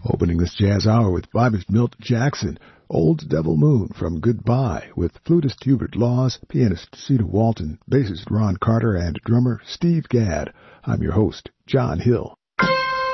Opening this jazz hour with vibist Milt Jackson, Old Devil Moon from Goodbye, with flutist Hubert Laws, pianist Cedar Walton, bassist Ron Carter, and drummer Steve Gadd. I'm your host, John Hill.